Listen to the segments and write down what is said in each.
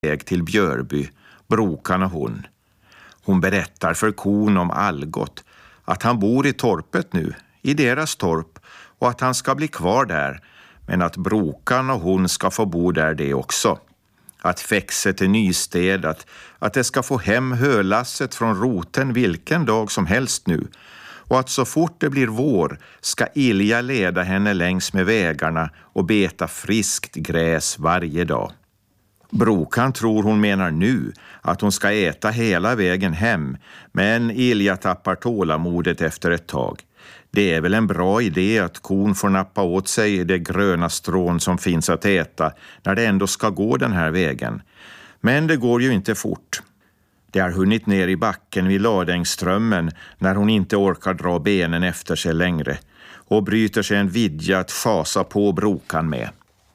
väg till Björby, Brokan och hon. Hon berättar för kon om Algot att han bor i torpet nu, i deras torp, och att han ska bli kvar där, men att Brokan och hon ska få bo där det också. Att fäxet är nystädat, att det ska få hem hölasset från roten vilken dag som helst nu, och att så fort det blir vår ska Ilja leda henne längs med vägarna och beta friskt gräs varje dag. Brokan tror hon menar nu att hon ska äta hela vägen hem, men Ilja tappar tålamodet efter ett tag. Det är väl en bra idé att kon får nappa åt sig det gröna strån som finns att äta när det ändå ska gå den här vägen. Men det går ju inte fort. Det har hunnit ner i backen vid Ladängsströmmen när hon inte orkar dra benen efter sig längre och bryter sig en vidja att fasa på Brokan med.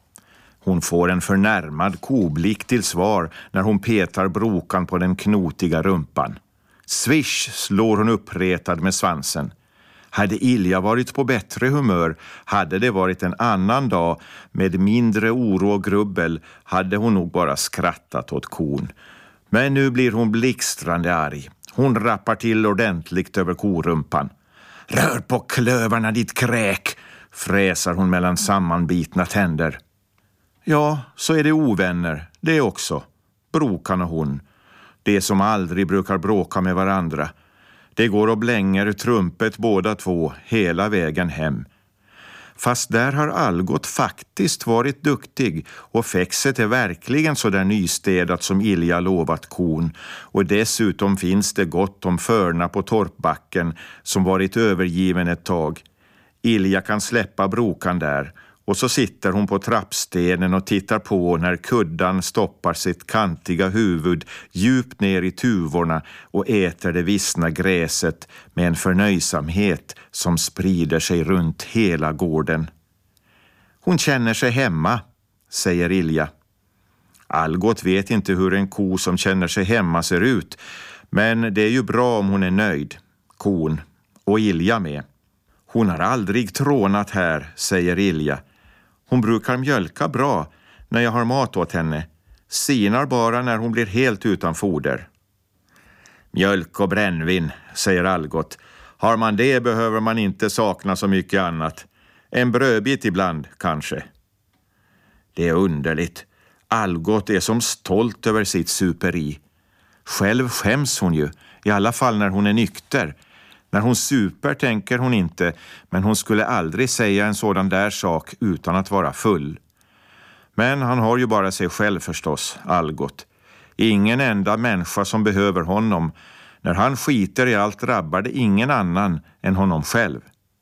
Hon får en förnärmad koblick till svar när hon petar Brokan på den knotiga rumpan. Swish slår hon uppretad med svansen. Hade Ilja varit på bättre humör, hade det varit en annan dag med mindre oro och grubbel, hade hon nog bara skrattat åt kon. Men nu blir hon blixtrande arg. Hon rappar till ordentligt över korumpan. Rör på klövarna ditt kräk, fräsar hon mellan sammanbitna tänder. Ja, så är det ovänner, det också. Brokan och hon. Det som aldrig brukar bråka med varandra. Det går och blänger trumpet båda två hela vägen hem. Fast där har Algot faktiskt varit duktig och fäxet är verkligen så där nystädat som Ilja lovat kon. Och dessutom finns det gott om förna på torpbacken som varit övergiven ett tag. Ilja kan släppa Brokan där. Och så sitter hon på trappstenen och tittar på när kuddan stoppar sitt kantiga huvud djupt ner i tuvorna och äter det vissna gräset med en förnöjsamhet som sprider sig runt hela gården. Hon känner sig hemma, säger Ilja. Algot vet inte hur en ko som känner sig hemma ser ut, men det är ju bra om hon är nöjd, kon, och Ilja med. Hon har aldrig trånat här, säger Ilja. Hon brukar mjölka bra när jag har mat åt henne. Sinar bara när hon blir helt utan foder. Mjölk och brännvin, säger Algot. Har man det behöver man inte sakna så mycket annat. En brödbit ibland, kanske. Det är underligt. Algot är som stolt över sitt superi. Själv skäms hon ju, i alla fall när hon är nykter. När hon super tänker hon inte, men hon skulle aldrig säga en sådan där sak utan att vara full. Men han har ju bara sig själv förstås, Algot. Ingen enda människa som behöver honom. När han skiter i allt drabbar det ingen annan än honom själv.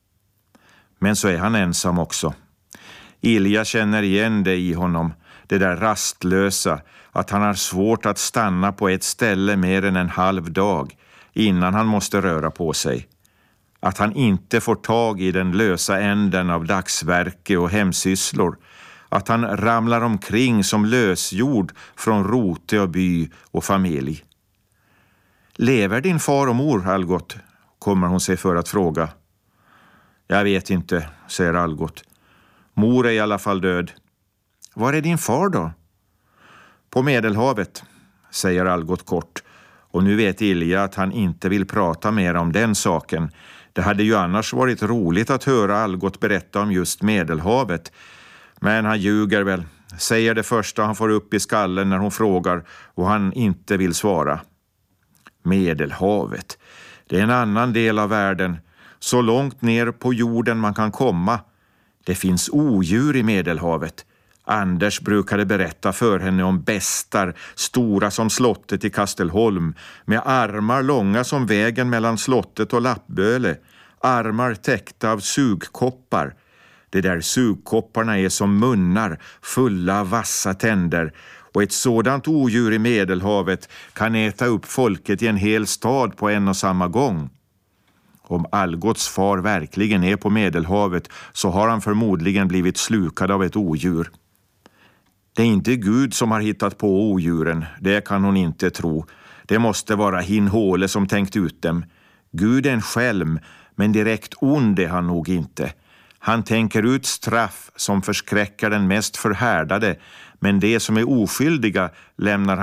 Men så är han ensam också. Ilja känner igen det i honom, det där rastlösa, att han har svårt att stanna på ett ställe mer än en halv dag innan han måste röra på sig. Att han inte får tag i den lösa änden av dagsverke och hemsysslor. Att han ramlar omkring som lösjord från rote och by och familj. Lever din far och mor, Algot? Kommer hon sig för att fråga. Jag vet inte, säger Algot. Mor är i alla fall död. Var är din far då? På Medelhavet, säger Algot kort. Och nu vet Ilja att han inte vill prata mer om den saken. Det hade ju annars varit roligt att höra Algot berätta om just Medelhavet. Men han ljuger väl, säger det första han får upp i skallen när hon frågar och han inte vill svara. Medelhavet, det är en annan del av världen, så långt ner på jorden man kan komma. Det finns odjur i Medelhavet. Anders brukade berätta för henne om bestar, stora som slottet i Kastelholm, med armar långa som vägen mellan slottet och Lappböle, armar täckta av sugkoppar. De där sugkopparna är som munnar, fulla av vassa tänder, och ett sådant odjur i Medelhavet kan äta upp folket i en hel stad på en och samma gång. Om Algots far verkligen är på Medelhavet så har han förmodligen blivit slukad av ett odjur. Det är inte Gud som har hittat på odjuren, det kan hon inte tro. Det måste vara Hinhåle som tänkt ut dem. Gud är en skälm, men direkt ond är han nog inte. Han tänker ut straff som förskräcker den mest förhärdade, men de som är oskyldiga lämnar